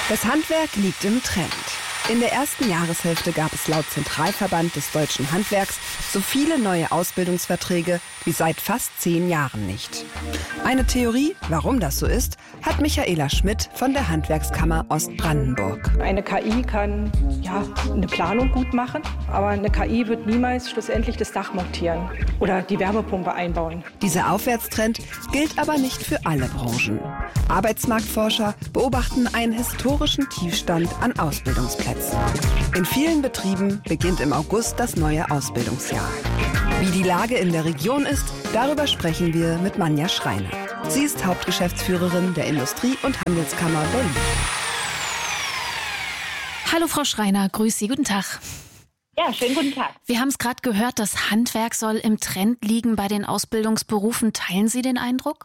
Das Handwerk liegt im Trend. In der ersten Jahreshälfte gab es laut Zentralverband des Deutschen Handwerks so viele neue Ausbildungsverträge wie seit fast 10 Jahren nicht. Eine Theorie, warum das so ist, hat Michaela Schmidt von der Handwerkskammer Ostbrandenburg. Eine KI kann eine Planung gut machen, aber eine KI wird niemals schlussendlich das Dach montieren oder die Wärmepumpe einbauen. Dieser Aufwärtstrend gilt aber nicht für alle Branchen. Arbeitsmarktforscher beobachten einen historischen Tiefstand an Ausbildungsplätzen. In vielen Betrieben beginnt im August das neue Ausbildungsjahr. Wie die Lage in der Region ist, darüber sprechen wir mit Manja Schreiner. Sie ist Hauptgeschäftsführerin der Industrie- und Handelskammer Berlin. Hallo Frau Schreiner, grüß Sie, guten Tag. Ja, schönen guten Tag. Wir haben es gerade gehört, das Handwerk soll im Trend liegen bei den Ausbildungsberufen. Teilen Sie den Eindruck?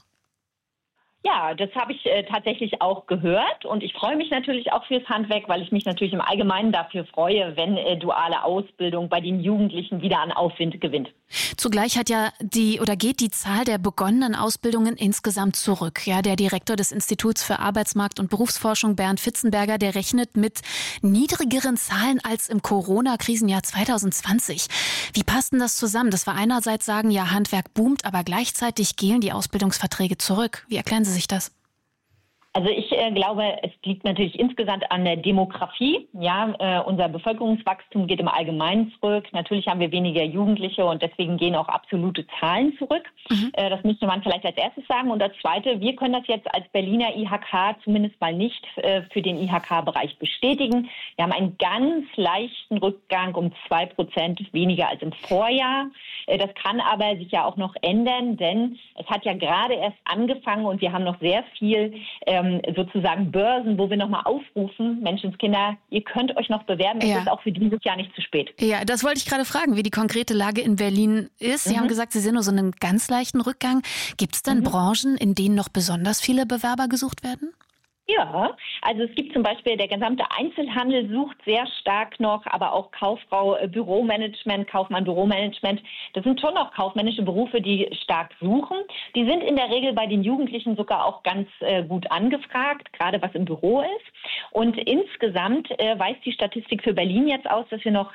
Ja, das habe ich tatsächlich auch gehört und ich freue mich natürlich auch fürs Handwerk, weil ich mich natürlich im Allgemeinen dafür freue, wenn duale Ausbildung bei den Jugendlichen wieder an Aufwind gewinnt. Zugleich geht die Zahl der begonnenen Ausbildungen insgesamt zurück. Ja, der Direktor des Instituts für Arbeitsmarkt- und Berufsforschung, Bernd Fitzenberger, der rechnet mit niedrigeren Zahlen als im Corona-Krisenjahr 2020. Wie passt denn das zusammen? Das war einerseits sagen, ja, Handwerk boomt, aber gleichzeitig gehen die Ausbildungsverträge zurück. Wie erklären Sie sich das? Also ich glaube, es liegt natürlich insgesamt an der Demografie. Ja, unser Bevölkerungswachstum geht im Allgemeinen zurück. Natürlich haben wir weniger Jugendliche und deswegen gehen auch absolute Zahlen zurück. Das müsste man vielleicht als erstes sagen. Und das Zweite, wir können das jetzt als Berliner IHK zumindest mal nicht für den IHK-Bereich bestätigen. Wir haben einen ganz leichten Rückgang um 2% weniger als im Vorjahr. Das kann aber sich ja auch noch ändern, denn es hat ja gerade erst angefangen und wir haben noch sehr viel sozusagen Börsen, wo wir nochmal aufrufen, Menschenskinder, ihr könnt euch noch bewerben, es ist auch für dieses Jahr nicht zu spät. Ja, das wollte ich gerade fragen, wie die konkrete Lage in Berlin ist. Sie haben gesagt, Sie sehen nur so einen ganz leichten Rückgang. Gibt es denn Branchen, in denen noch besonders viele Bewerber gesucht werden? Ja, also es gibt zum Beispiel, der gesamte Einzelhandel sucht sehr stark noch, aber auch Kauffrau, Büromanagement, Kaufmann, Büromanagement. Das sind schon noch kaufmännische Berufe, die stark suchen. Die sind in der Regel bei den Jugendlichen sogar auch ganz gut angefragt, gerade was im Büro ist. Und insgesamt weist die Statistik für Berlin jetzt aus, dass wir noch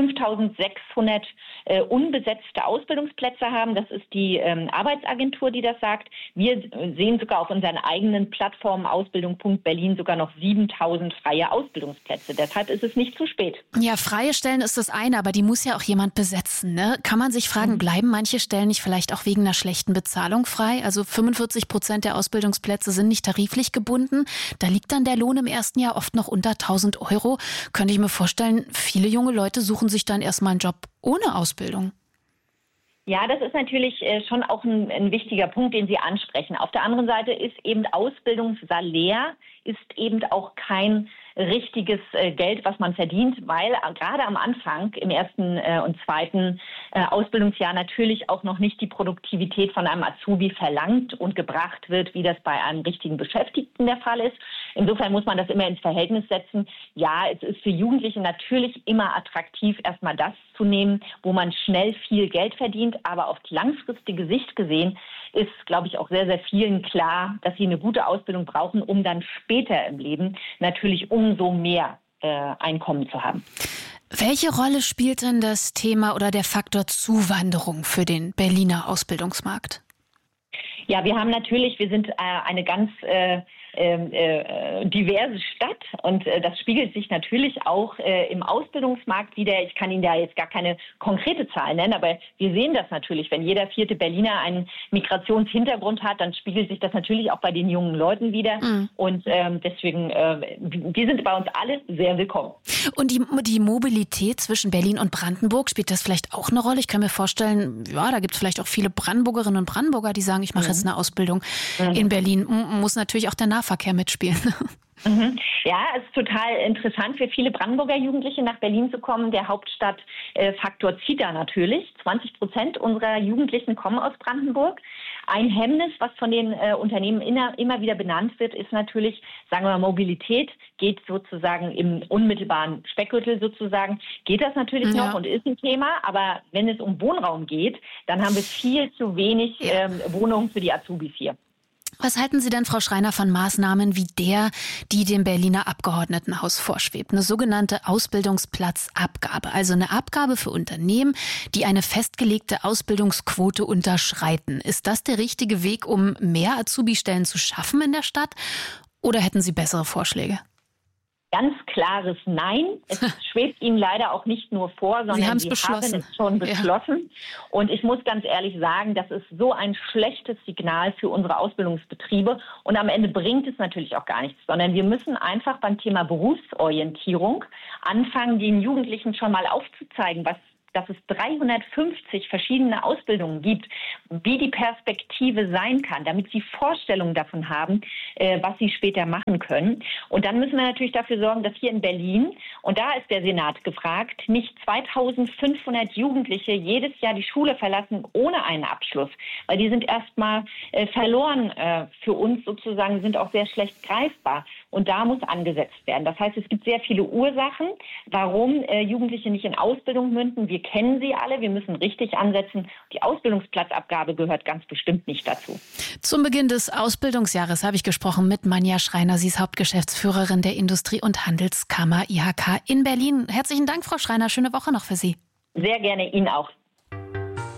5.600 unbesetzte Ausbildungsplätze haben. Das ist die Arbeitsagentur, die das sagt. Wir sehen sogar auf unseren eigenen Plattformen Ausbildung.Berlin sogar noch 7.000 freie Ausbildungsplätze. Deshalb ist es nicht zu spät. Ja, freie Stellen ist das eine, aber die muss ja auch jemand besetzen, ne? Kann man sich fragen, bleiben manche Stellen nicht vielleicht auch wegen einer schlechten Bezahlung frei? Also 45% der Ausbildungsplätze sind nicht tariflich gebunden. Da liegt dann der Lohn im ersten Jahr oft noch unter 1.000 €. Könnte ich mir vorstellen, viele junge Leute suchen sich dann erstmal einen Job ohne Ausbildung. Ja, das ist natürlich schon auch ein wichtiger Punkt, den Sie ansprechen. Auf der anderen Seite ist eben Ausbildungssalär ist eben auch kein richtiges Geld, was man verdient, weil gerade am Anfang im ersten und zweiten Ausbildungsjahr natürlich auch noch nicht die Produktivität von einem Azubi verlangt und gebracht wird, wie das bei einem richtigen Beschäftigten der Fall ist. Insofern muss man das immer ins Verhältnis setzen. Ja, es ist für Jugendliche natürlich immer attraktiv, erstmal das zu nehmen, wo man schnell viel Geld verdient. Aber auf die langfristige Sicht gesehen ist, glaube ich, auch sehr, sehr vielen klar, dass sie eine gute Ausbildung brauchen, um dann später im Leben natürlich umso mehr Einkommen zu haben. Welche Rolle spielt denn das Thema oder der Faktor Zuwanderung für den Berliner Ausbildungsmarkt? Ja, wir sind eine ganz diverse Stadt und das spiegelt sich natürlich auch im Ausbildungsmarkt wider. Ich kann Ihnen da jetzt gar keine konkrete Zahl nennen, aber wir sehen das natürlich. Wenn jeder 4. Berliner einen Migrationshintergrund hat, dann spiegelt sich das natürlich auch bei den jungen Leuten wider. Und deswegen, wir sind bei uns alle sehr willkommen. Und die Mobilität zwischen Berlin und Brandenburg, spielt das vielleicht auch eine Rolle? Ich kann mir vorstellen, ja, da gibt es vielleicht auch viele Brandenburgerinnen und Brandenburger, die sagen, ich mache jetzt eine Ausbildung in Berlin. Muss natürlich auch der Nahverkehr mitspielen. Ja, es ist total interessant für viele Brandenburger Jugendliche nach Berlin zu kommen. Der Hauptstadtfaktor zieht da natürlich. 20% unserer Jugendlichen kommen aus Brandenburg. Ein Hemmnis, was von den Unternehmen immer wieder benannt wird, ist natürlich, sagen wir mal, Mobilität. Geht sozusagen im unmittelbaren Speckgürtel sozusagen, geht das natürlich noch und ist ein Thema. Aber wenn es um Wohnraum geht, dann haben wir viel zu wenig Wohnungen für die Azubis hier. Was halten Sie denn, Frau Schreiner, von Maßnahmen wie die dem Berliner Abgeordnetenhaus vorschwebt? Eine sogenannte Ausbildungsplatzabgabe, also eine Abgabe für Unternehmen, die eine festgelegte Ausbildungsquote unterschreiten. Ist das der richtige Weg, um mehr Azubi-Stellen zu schaffen in der Stadt? Oder hätten Sie bessere Vorschläge? Ganz klares Nein. Es schwebt Ihnen leider auch nicht nur vor, sondern Sie haben es schon beschlossen. Ja. Und ich muss ganz ehrlich sagen, das ist so ein schlechtes Signal für unsere Ausbildungsbetriebe. Und am Ende bringt es natürlich auch gar nichts, sondern wir müssen einfach beim Thema Berufsorientierung anfangen, den Jugendlichen schon mal aufzuzeigen, dass es 350 verschiedene Ausbildungen gibt, wie die Perspektive sein kann, damit sie Vorstellungen davon haben, was sie später machen können. Und dann müssen wir natürlich dafür sorgen, dass hier in Berlin, und da ist der Senat gefragt, nicht 2500 Jugendliche jedes Jahr die Schule verlassen ohne einen Abschluss, weil die sind erstmal verloren für uns sozusagen, sind auch sehr schlecht greifbar. Und da muss angesetzt werden. Das heißt, es gibt sehr viele Ursachen, warum Jugendliche nicht in Ausbildung münden. Wir kennen sie alle, wir müssen richtig ansetzen. Die Ausbildungsplatzabgabe gehört ganz bestimmt nicht dazu. Zum Beginn des Ausbildungsjahres habe ich gesprochen mit Manja Schreiner. Sie ist Hauptgeschäftsführerin der Industrie- und Handelskammer IHK in Berlin. Herzlichen Dank, Frau Schreiner. Schöne Woche noch für Sie. Sehr gerne Ihnen auch.